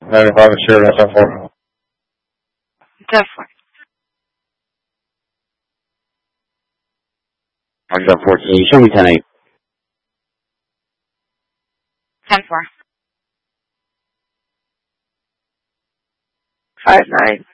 95 is shared on 10-4. Definitely. On 10-4, can you show me 10-8? 10-4. 5-9.